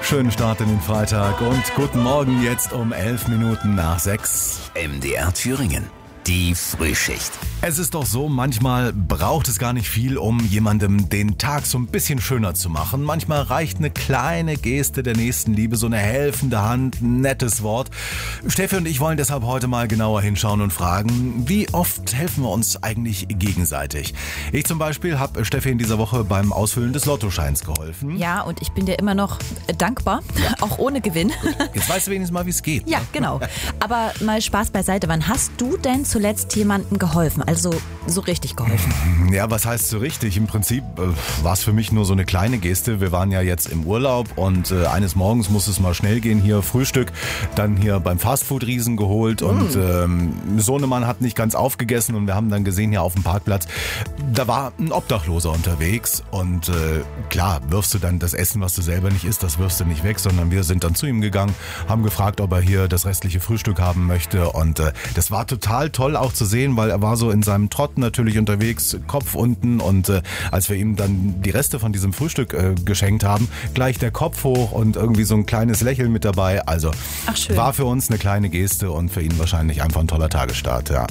Schönen Start in den Freitag und guten Morgen jetzt um 11 Minuten nach 6. MDR Thüringen. Die Frühschicht. Es ist doch so, manchmal braucht es gar nicht viel, um jemandem den Tag so ein bisschen schöner zu machen. Manchmal reicht eine kleine Geste der Nächstenliebe, so eine helfende Hand, ein nettes Wort. Steffi und ich wollen deshalb heute mal genauer hinschauen und fragen, wie oft helfen wir uns eigentlich gegenseitig? Ich zum Beispiel habe Steffi in dieser Woche beim Ausfüllen des Lottoscheins geholfen. Ja, und ich bin dir immer noch dankbar, auch ohne Gewinn. Jetzt weißt du wenigstens mal, wie es geht. Ja, genau. Aber mal Spaß beiseite. Wann hast du denn zuletzt jemandem geholfen? Also so richtig geholfen? Ja, was heißt so richtig? Im Prinzip war es für mich nur so eine kleine Geste. Wir waren ja jetzt im Urlaub und eines Morgens muss es mal schnell gehen. Hier Frühstück, dann hier beim Fastfood-Riesen geholt und Sohnemann hat nicht ganz aufgegessen und wir haben dann gesehen hier auf dem Parkplatz, da war ein Obdachloser unterwegs und klar, wirfst du dann das Essen, was du selber nicht isst, das wirfst du nicht weg, sondern wir sind dann zu ihm gegangen, haben gefragt, ob er hier das restliche Frühstück haben möchte und das war total toll auch zu sehen, weil er war so in seinem Trott natürlich unterwegs, Kopf unten und als wir ihm dann die Reste von diesem Frühstück geschenkt haben, gleich der Kopf hoch und irgendwie so ein kleines Lächeln mit dabei. Also war für uns eine kleine Geste und für ihn wahrscheinlich einfach ein toller Tagesstart. Ja.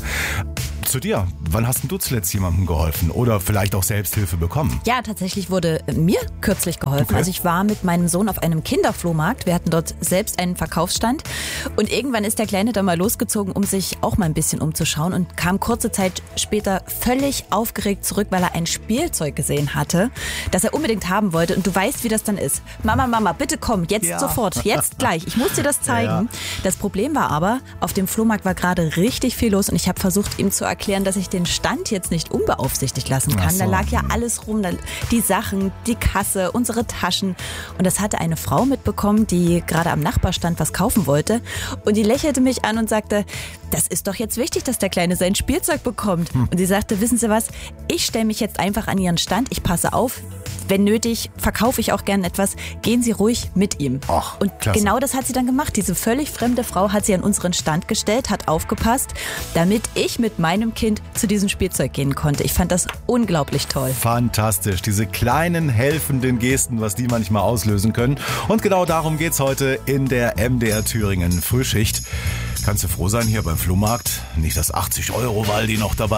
Zu dir, wann hast denn du zuletzt jemandem geholfen oder vielleicht auch Selbsthilfe bekommen? Ja, tatsächlich wurde mir kürzlich geholfen. Okay. Also ich war mit meinem Sohn auf einem Kinderflohmarkt. Wir hatten dort selbst einen Verkaufsstand und irgendwann ist der Kleine dann mal losgezogen, um sich auch mal ein bisschen umzuschauen und kam kurze Zeit später völlig aufgeregt zurück, weil er ein Spielzeug gesehen hatte, das er unbedingt haben wollte. Und du weißt, wie das dann ist. Mama, bitte komm, jetzt sofort, jetzt gleich. Ich muss dir das zeigen. Ja. Das Problem war aber, auf dem Flohmarkt war gerade richtig viel los und ich habe versucht, ihm zu erklären, dass ich den Stand jetzt nicht unbeaufsichtigt lassen kann. Da lag ja alles rum, die Sachen, die Kasse, unsere Taschen. Und das hatte eine Frau mitbekommen, die gerade am Nachbarstand was kaufen wollte. Und die lächelte mich an und sagte, das ist doch jetzt wichtig, dass der Kleine sein Spielzeug bekommt. Und sie sagte, wissen Sie was, ich stelle mich jetzt einfach an Ihren Stand, ich passe auf. Wenn nötig, verkaufe ich auch gern etwas. Gehen Sie ruhig mit ihm. Ach, und klasse. Genau das hat sie dann gemacht. Diese völlig fremde Frau hat sie an unseren Stand gestellt, hat aufgepasst, damit ich mit meinem Kind zu diesem Spielzeug gehen konnte. Ich fand das unglaublich toll. Fantastisch. Diese kleinen helfenden Gesten, was die manchmal auslösen können. Und genau darum geht's heute in der MDR Thüringen Frühschicht. Kannst du froh sein hier beim Flohmarkt? Nicht das 80 € Waldi noch dabei.